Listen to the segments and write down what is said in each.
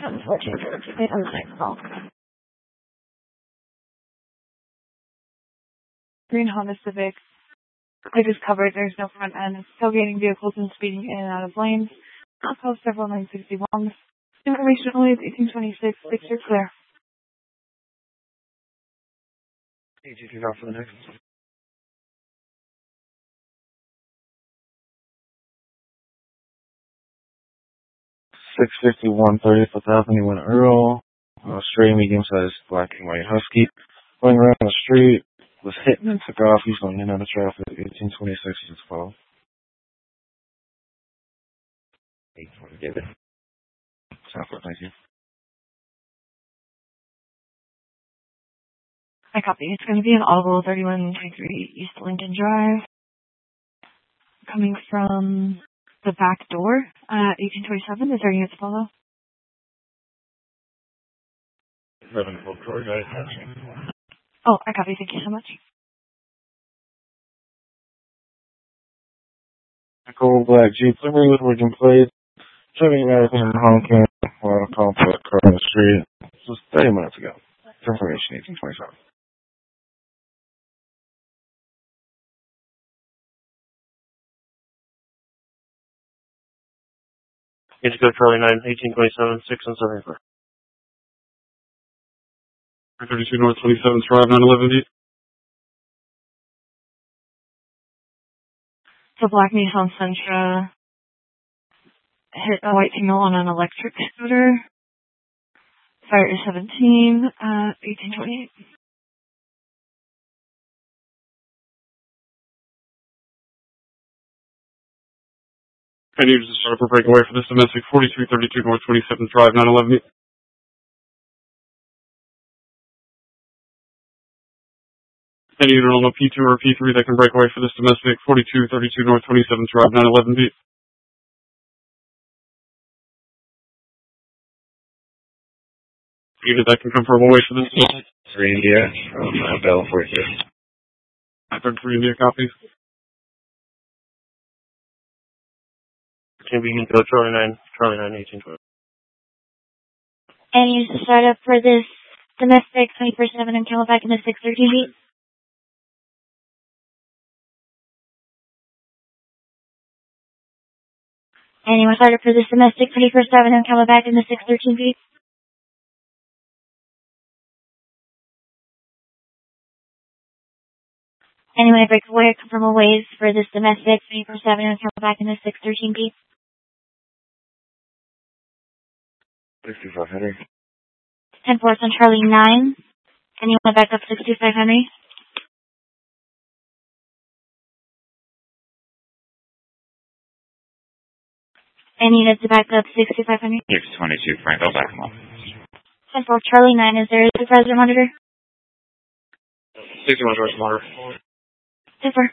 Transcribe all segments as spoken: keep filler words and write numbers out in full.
Wait on the next call. Green Honda Civic. It is covered. There's no front end. Tailgating vehicles and speeding in and out of lanes. Call several nine sixty-ones. Information only is eighteen twenty-six. Six are clear. Hey, G T off for the next. six fifty-one thirtieth Avenue in Earl. Uh, straight medium sized black and white husky. Going around the street. Was hit and took off. He's going in and out of traffic. eighteen twenty-six is twelve. eight twenty, David. Sounds good, thank you. I copy. It's going to be an Audible thirty-one twenty-three East Lincoln Drive. Coming from the back door at eighteen twenty-seven. Is there units to follow? Seven twelve, Troy, guys. Oh, I copy. Thank you so much. Gold black Jeep Liberty with working plate. Driving everything in Hong Kong. While I called for a car on the street. This was thirty minutes ago. Information eighteen twenty-seven. Indigo Charlie nine, eighteen twenty-seven, six and seven. thirty-two North twenty-seventh Drive, nine eleven D. The black Nissan Sentra hit a white signal on an electric scooter. Fire is seventeen, uh, eighteen twenty-eight. I needed to start up a breakaway for this domestic forty-three thirty-two North twenty-seventh Drive, nine eleven D. Any unit on a P two or P three that can break away for this domestic forty-two thirty-two North twenty-seventh Drive, nine eleven D. Unit that can confirm away for this domestic. Three India from uh, Bell forty-two. I've heard three India copies. Convenient go Charlie nine, Charlie nine, eighteen twelve. And use the startup for this domestic twenty-four seven and Camelback in the six thirteen beat. Anyone started for this domestic twenty-four seven and Camelback in the six thirteen beat? Anyone break away from a ways for this domestic twenty-four seven and Camelback in the six thirteen beat? sixty-five Henry. ten four on Charlie nine. Anyone back up sixty-five Henry? Any units to back up sixty-five Henry? six twenty-two Frank, I'll back him up. ten four Charlie nine, is there a supervisor monitor? sixty-one George Monitor. ten four.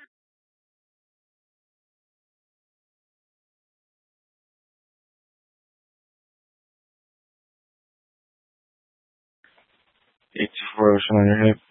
eighty-four Ocean on your hip.